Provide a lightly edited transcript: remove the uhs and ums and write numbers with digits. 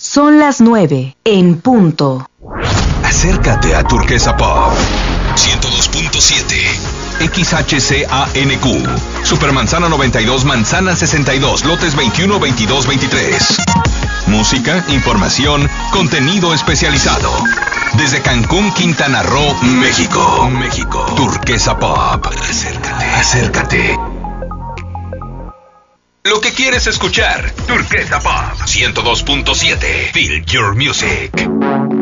Son las 9 en punto. Acércate a Turquesa Pop 102.7 XHCANQ Supermanzana 92, Manzana 62, lotes 21, 22, 23. Música, información, contenido especializado. Desde Cancún, Quintana Roo, México. Turquesa Pop. Acércate. Lo que quieres escuchar. Turquesa Pop 102.7. Feel your music.